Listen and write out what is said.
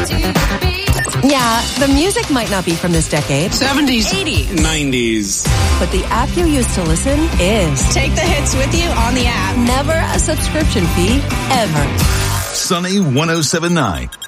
Yeah, the music might not be from this decade. 70s. 80s. 90s. But the app you use to listen is. Take the hits with you on the app. Never a subscription fee, ever. Sunny 107.9.